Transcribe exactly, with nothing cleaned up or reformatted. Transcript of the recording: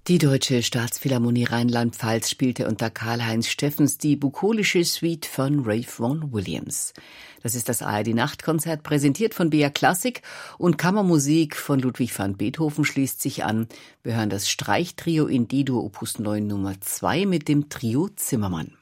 Die Deutsche Staatsphilharmonie Rheinland-Pfalz spielte unter Karl-Heinz Steffens die bukolische Suite von Ralph Vaughan Williams. Das ist das A R D-Nachtkonzert, präsentiert von B R Klassik, und Kammermusik von Ludwig van Beethoven schließt sich an. Wir hören das Streichtrio in D-Dur Opus neun Nummer zwei mit dem Trio Zimmermann.